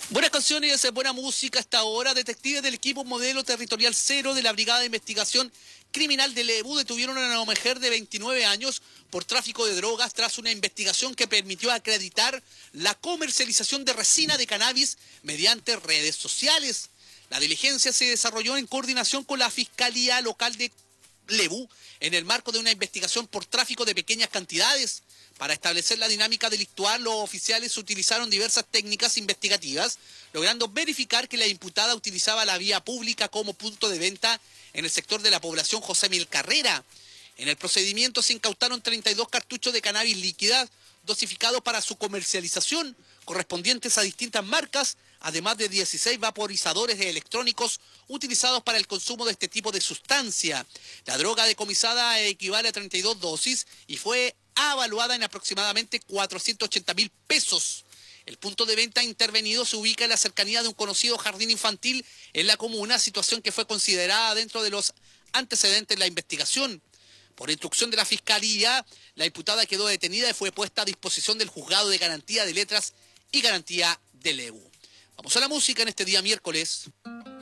Buenas canciones, buena música hasta ahora. Detectives del equipo modelo territorial 0 de la Brigada de Investigación Criminal de Lebu detuvieron a una mujer de 29 años por tráfico de drogas tras una investigación que permitió acreditar la comercialización de resina de cannabis mediante redes sociales. La diligencia se desarrolló en coordinación con la Fiscalía Local de Lebu en el marco de una investigación por tráfico de pequeñas cantidades. Para establecer la dinámica delictual, los oficiales utilizaron diversas técnicas investigativas, logrando verificar que la imputada utilizaba la vía pública como punto de venta en el sector de la población José Mil Carrera. En el procedimiento se incautaron 32 cartuchos de cannabis líquida dosificados para su comercialización, correspondientes a distintas marcas, además de 16 vaporizadores electrónicos utilizados para el consumo de este tipo de sustancia. La droga decomisada equivale a 32 dosis y fue avaluada en aproximadamente 480.000 pesos. El punto de venta intervenido se ubica en la cercanía de un conocido jardín infantil en la comuna, situación que fue considerada dentro de los antecedentes de la investigación. Por instrucción de la Fiscalía, la imputada quedó detenida y fue puesta a disposición del Juzgado de Garantía de Letras y Garantía de Lebu. Vamos a la música en este día miércoles.